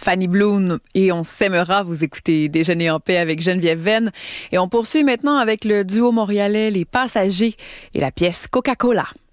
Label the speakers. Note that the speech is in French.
Speaker 1: Fanny Bloom et On s'aimera. Vous écoutez Déjeuner en paix avec Geneviève Venn. Et on poursuit maintenant avec le duo montréalais Les Passagers et la pièce Coca-Cola.